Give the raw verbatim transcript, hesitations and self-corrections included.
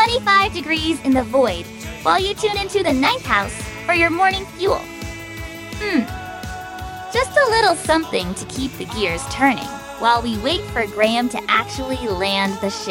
twenty-five degrees in the void while you tune into the ninth house for your morning fuel. Hmm. Just a little something to keep the gears turning while we wait for Graham to actually land the ship.